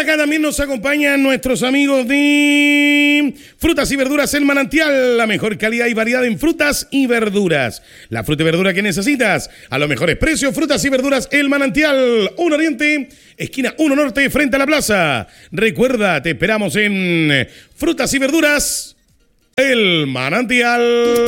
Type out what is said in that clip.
acá también nos acompañan nuestros amigos de Frutas y Verduras El Manantial, la mejor calidad y variedad en frutas y verduras. La fruta y verdura que necesitas a los mejores precios. Frutas y Verduras El Manantial, 1 Oriente, esquina 1 Norte, frente a la plaza. Recuerda, te esperamos en Frutas y Verduras El Manantial.